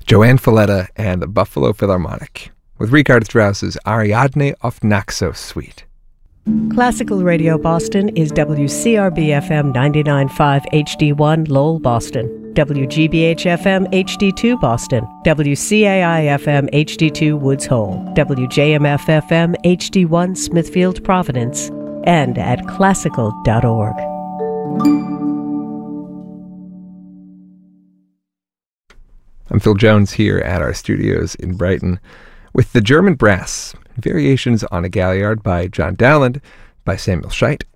Joanne Falletta and the Buffalo Philharmonic, with Richard Strauss's Ariadne auf Naxos Suite. Classical Radio Boston is WCRB-FM 99.5 HD1 Lowell, Boston, WGBH-FM HD2 Boston, WCAI-FM HD2 Woods Hole, WJMF-FM HD1 Smithfield, Providence, and at classical.org. I'm Phil Jones here at our studios in Brighton with the German Brass, variations on a Galliard by John Dowland, by Samuel Scheidt,